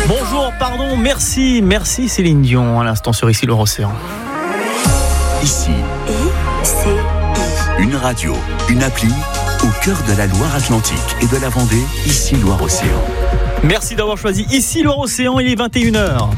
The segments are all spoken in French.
Bonjour, pardon, merci Céline Dion à l'instant sur Ici Loire-Océan. Ici, une radio, une appli au cœur de la Loire-Atlantique et de la Vendée, Ici Loire-Océan. Merci d'avoir choisi Ici Loire-Océan, il est 21h.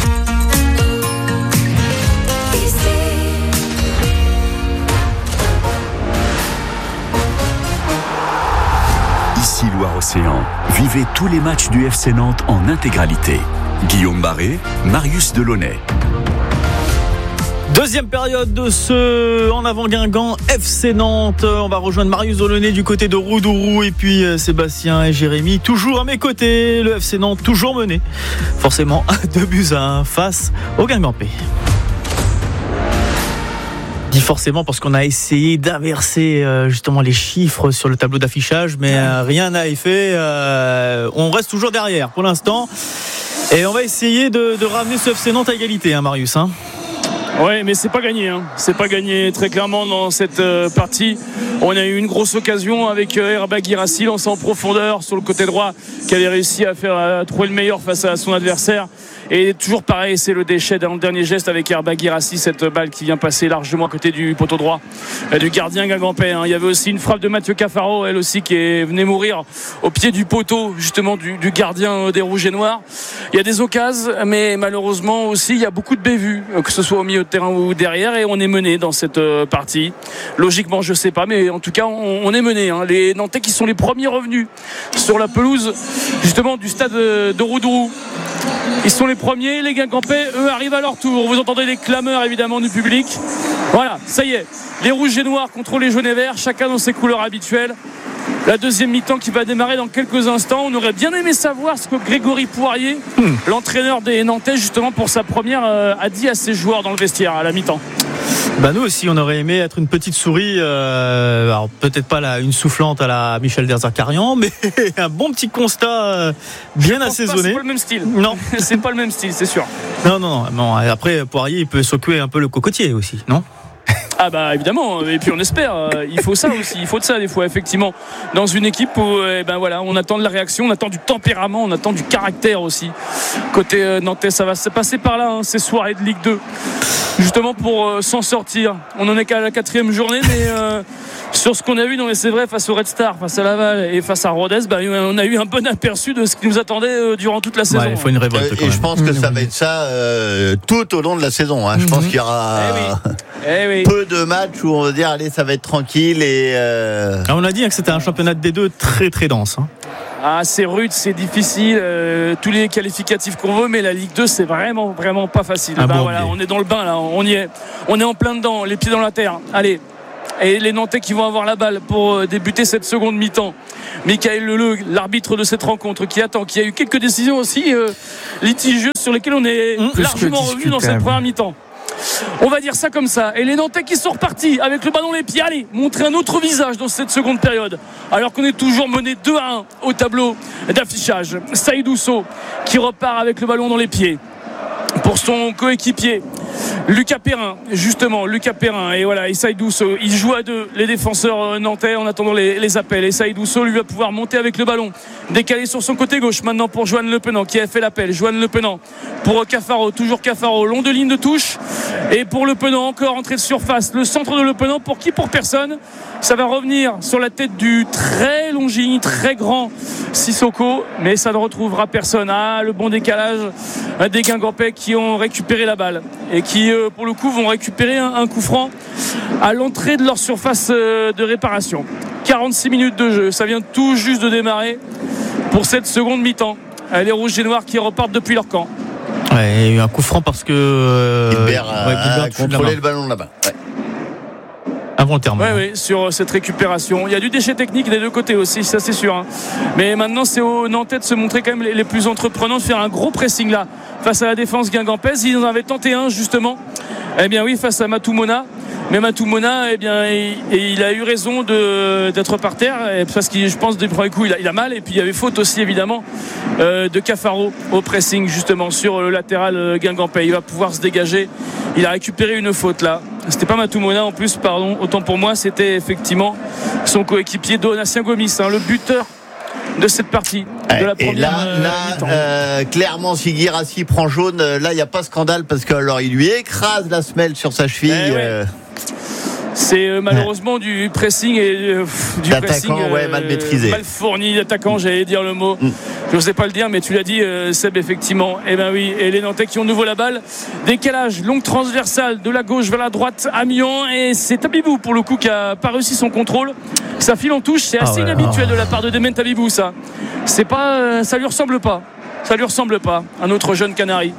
Ici Loire-Océan, vivez tous les matchs du FC Nantes en intégralité. Guillaume Barré, Marius Delaunay. Deuxième période de ce En avant Guingamp FC Nantes. On va rejoindre Marius Delaunay du côté de Roudourou et puis Sébastien et Jérémy toujours à mes côtés. Le FC Nantes toujours mené forcément 2-1 face au Guingampais. Dit forcément parce qu'on a essayé d'inverser justement les chiffres sur le tableau d'affichage, mais rien n'a été fait. On reste toujours derrière pour l'instant et on va essayer de ramener ce FC Nantes à égalité, hein, Marius. Oui, mais c'est pas gagné. C'est pas gagné très clairement dans cette partie. On a eu une grosse occasion avec Herba Guirassy lancé en profondeur sur le côté droit, qui avait réussi à trouver le meilleur face à son adversaire. Et toujours pareil, c'est le déchet dans le dernier geste avec Herba Guirassy, cette balle qui vient passer largement à côté du poteau droit du gardien guingampais. Il y avait aussi une frappe de Mathieu Cafaro, elle aussi, qui est venue mourir au pied du poteau justement du gardien des Rouges et Noirs. Il y a des occasions, mais malheureusement aussi il y a beaucoup de bévues, que ce soit au milieu de terrain ou derrière, et on est mené dans cette partie. Logiquement, je sais pas, mais en tout cas on est mené. Les Nantais qui sont les premiers revenus sur la pelouse justement du stade de Roudourou. Ils sont les premiers, les Guingampais, eux, arrivent à leur tour. Vous entendez les clameurs évidemment du public. Voilà, ça y est, les rouges et noirs contre les jaunes et verts, chacun dans ses couleurs habituelles. La deuxième mi-temps qui va démarrer dans quelques instants. On aurait bien aimé savoir ce que Grégory Poirier, l'entraîneur des Nantais, justement pour sa première, a dit à ses joueurs dans le vestiaire à la mi-temps. Nous aussi on aurait aimé être une petite souris, alors peut-être pas une soufflante à la Michel Derzakarian, mais un bon petit constat bien assaisonné. C'est pas le même style. Non, c'est pas le même style, c'est sûr. Non. Après Poirier il peut secouer un peu le cocotier aussi, non? Ah bah évidemment, et puis on espère, il faut ça aussi, il faut de ça des fois effectivement dans une équipe où on attend de la réaction, on attend du tempérament, on attend du caractère aussi. Côté nantais, ça va se passer par là, ces soirées de Ligue 2 justement pour s'en sortir. On en est qu'à la 4e journée, mais sur ce qu'on a vu, c'est vrai, face au Red Star, face à Laval et face à Rodez, on a eu un bon aperçu de ce qui nous attendait durant toute la saison. Il faut une révolte quand même. Et je pense que ça va être ça tout au long de la saison. Je pense qu'il y aura peu de matchs où on va dire allez, ça va être tranquille. On a dit que c'était un championnat de D2 très très dense. C'est rude, c'est difficile, tous les qualificatifs qu'on veut, mais la Ligue 2 c'est vraiment pas facile. On est dans le bain là, on y est, on est en plein dedans, les pieds dans la terre. Allez, et les Nantais qui vont avoir la balle pour débuter cette seconde mi-temps. Michael Leleu, l'arbitre de cette rencontre, qui attend, qui a eu quelques décisions aussi litigieuses sur lesquelles on est largement revenu dans cette première mi-temps. On va dire ça comme ça. Et les Nantais qui sont repartis avec le ballon dans les pieds. Allez, montrer un autre visage dans cette seconde période. Alors qu'on est toujours mené 2-1 au tableau d'affichage. Saïd Ousso qui repart avec le ballon dans les pieds pour son coéquipier Lucas Perrin, justement, et voilà, et Saïd Ousso, il joue à deux, les défenseurs nantais en attendant les appels, et Saïd Ousso lui va pouvoir monter avec le ballon, décalé sur son côté gauche maintenant pour Joanne Le Penant qui a fait l'appel. Joanne Le Penant pour Cafaro, toujours Cafaro, long de ligne de touche, et pour Le Penant encore entrée de surface, le centre de Le Penant pour qui? Pour personne. Ça va revenir sur la tête du très longiligne, très grand Sissoko, mais ça ne retrouvera personne. Le bon décalage des Guingampais qui ont récupéré la balle et qui pour le coup vont récupérer un coup franc à l'entrée de leur surface de réparation. 46 minutes de jeu, ça vient tout juste de démarrer pour cette seconde mi-temps. Les rouges et noirs qui repartent depuis leur camp. Il y a eu un coup franc parce que Gilbert a contrôlé le ballon là-bas. Avant le terme. Oui, sur cette récupération. Il y a du déchet technique des deux côtés aussi, ça c'est sûr. Mais maintenant, c'est aux Nantais de se montrer quand même les plus entreprenants, de faire un gros pressing là, face à la défense guingampaise. Ils en avaient tenté un, justement. Face à Matoumona. Mais Matoumona, il a eu raison d'être par terre, parce que je pense du premier coup, il a mal. Et puis il y avait faute aussi, évidemment, de Cafaro au pressing, justement, sur le latéral guingampais. Il va pouvoir se dégager. Il a récupéré une faute là. C'était pas Matoumona en plus, pardon, autant pour moi, c'était effectivement son coéquipier Donatien Gomis, le buteur de cette partie, de la première. Et là, clairement, si Guirassy prend jaune, là, il n'y a pas scandale parce que alors il lui écrase la semelle sur sa cheville. C'est malheureusement du pressing et du pressing mal maîtrisé, mal fourni d'attaquant, j'allais dire le mot. Je ne sais pas le dire, mais tu l'as dit, Seb, effectivement. Eh ben oui, et les Nantais qui ont de nouveau la balle. Décalage, longue transversale de la gauche vers la droite à Mion, et c'est Tabibou pour le coup qui a pas réussi son contrôle. Ça file en touche, c'est assez inhabituel de la part de Demen Tabibou, ça. C'est pas, ça lui ressemble pas. Ça lui ressemble pas. Un autre jeune Canari.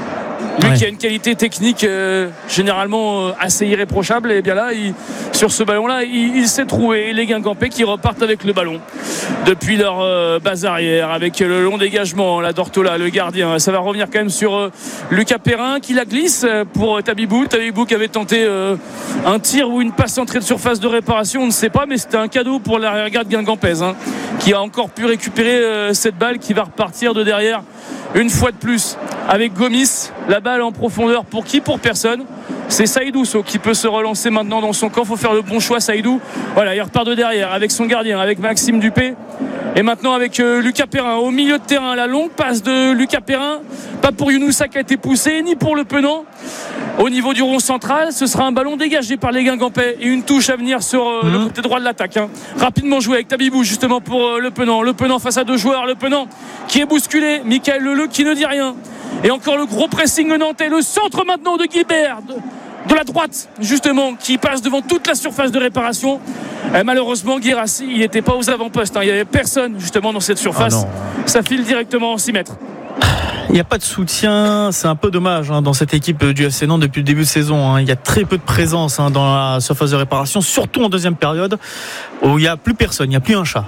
Lui qui a une qualité technique généralement assez irréprochable, et bien là sur ce ballon là il s'est trouvé. Et les Guingampais qui repartent avec le ballon depuis leur base arrière avec le long dégagement là d'Ortola, le gardien. Ça va revenir quand même sur Lucas Perrin qui la glisse pour Tabibou qui avait tenté un tir ou une passe entrée de surface de réparation, on ne sait pas, mais c'était un cadeau pour l'arrière-garde guingampaise qui a encore pu récupérer cette balle qui va repartir de derrière une fois de plus avec Gomis. La balle en profondeur pour qui? Pour personne. C'est Saïdou qui peut se relancer maintenant dans son camp. Il faut faire le bon choix, Saïdou. Voilà, il repart de derrière avec son gardien, avec Maxime Dupé. Et maintenant avec Lucas Perrin au milieu de terrain. La longue passe de Lucas Perrin, pas pour Younoussa qui a été poussé, ni pour Le Penant. Au niveau du rond central, ce sera un ballon dégagé par les Guingampais et une touche à venir sur le côté droit de l'attaque. Rapidement joué avec Tabibou justement pour Le Penant. Le Penant face à deux joueurs. Le Penant qui est bousculé. Michael Leleu qui ne dit rien. Et encore le gros pressing nantais. Le centre maintenant de Guilbert de la droite justement qui passe devant toute la surface de réparation. Et malheureusement Guirassy il n'était pas aux avant-postes. Il n'y avait personne justement dans cette surface. Ça file directement en 6 mètres. Il n'y a pas de soutien, c'est un peu dommage dans cette équipe du FC Nantes depuis le début de saison. Il y a très peu de présence dans la surface de réparation, surtout en deuxième période où il n'y a plus personne, il n'y a plus un chat.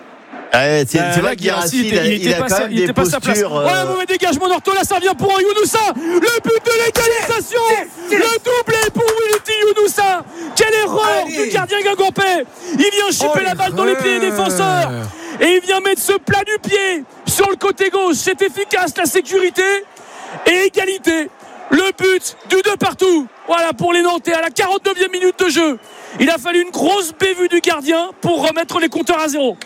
C'est vrai que Guirassy il a quand même des postures. Mauvais dégagement d'Ortola, ça vient pour Younoussa. Le but de l'égalisation, le doublé pour Willy Younoussa. Quelle erreur du gardien guingampais. Il vient chipper la balle dans les pieds des défenseurs et il vient mettre ce plat du pied sur le côté gauche. C'est efficace, la sécurité et égalité. Le but du 2 partout. Voilà pour les Nantais à la 49e minute de jeu. Il a fallu une grosse bévue du gardien pour remettre les compteurs à 0.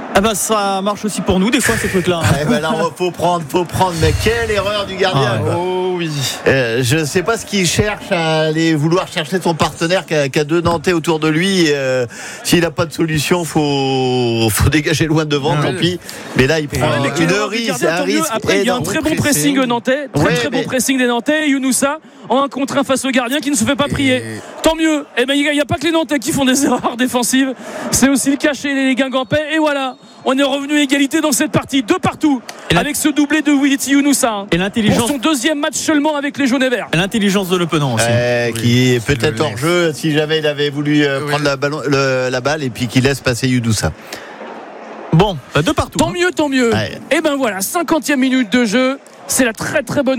Ça marche aussi pour nous des fois ces trucs-là. Là, faut prendre. Mais quelle erreur du gardien. Oui. Je sais pas ce qu'il cherche à aller vouloir chercher son partenaire qui a deux Nantais autour de lui. S'il n'a pas de solution, faut dégager loin devant. Tant pis. Mais là, il prend un risque. Après, il y a un très bon pressing nantais, très bon pressing des Nantais. Younoussa en 1 contre 1 face au gardien qui ne se fait pas prier. Tant mieux. Il n'y a pas que les Nantais qui font des erreurs défensives. C'est aussi le cas chez les Guingampais. Et voilà. On est revenu à égalité dans cette partie, 2 partout, avec ce doublé de Willy Younoussa. Et l'intelligence pour son 2e match seulement avec les jaunes et verts. Et l'intelligence de Le Penant aussi. Qui est peut-être hors jeu si jamais il avait voulu prendre la balle et puis qu'il laisse passer Younoussa. Bon, 2 partout. Tant mieux. Et ben voilà, 50e minute de jeu. C'est la très très bonne